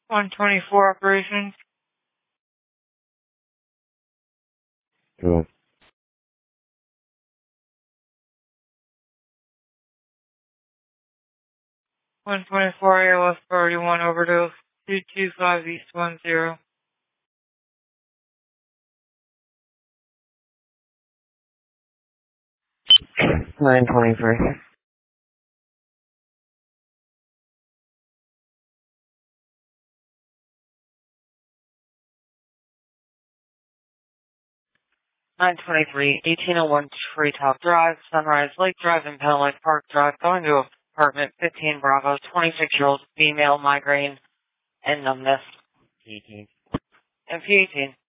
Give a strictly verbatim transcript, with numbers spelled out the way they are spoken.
one twenty-four operations. Cool. one twenty-four A L S priority one overdose. two two five East one zero. nine twenty-three. nine twenty-three, eighteen oh one Treetop Drive, Sunrise Lake Drive, and Penn Park Drive, going to apartment fifteen Bravo, twenty-six-year-old female, migraine, and numbness. eighteen. And P eighteen.